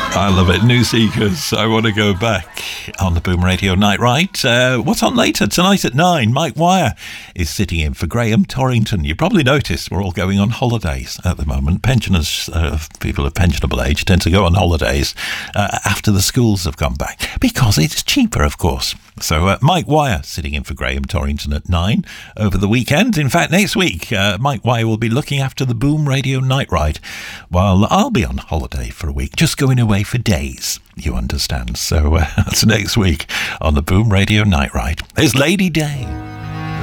I love it. New Seekers, I Want to Go Back on the Boom Radio Night Ride. What's on later? Tonight at 9, Mike Wire is sitting in for Graham Torrington. You probably noticed we're all going on holidays at the moment. Pensioners, people of pensionable age, tend to go on holidays after the schools have gone back because it's cheaper, of course. So Mike Wire sitting in for Graham Torrington at 9 over the weekend. In fact, next week, Mike Wire will be looking after the Boom Radio Night Ride while I'll be on holiday for a week, just going away for days, you understand. So that's next week on the Boom Radio Night Ride. There's Lady Day.